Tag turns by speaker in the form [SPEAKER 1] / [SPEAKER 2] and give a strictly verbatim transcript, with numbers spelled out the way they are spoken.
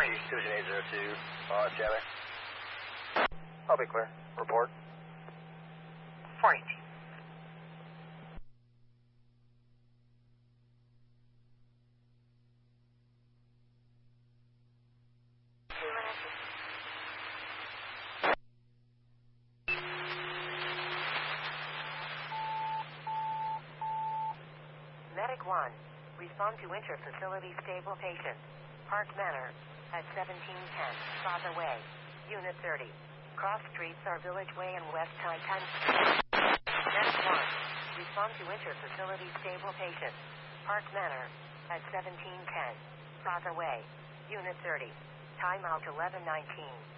[SPEAKER 1] Fusion eight zero two, uh, Chandler. I'll be clear. Report.
[SPEAKER 2] four eighteen.
[SPEAKER 3] Medic one, respond to inter-facility stable patient. Park Manor at seventeen ten, Plaza Way, Unit thirty. Cross streets are Village Way and West Titan. Medic one, respond to inter-facility stable patient. Park Manor at seventeen ten, Plaza Way, Unit thirty. Timeout eleven nineteen.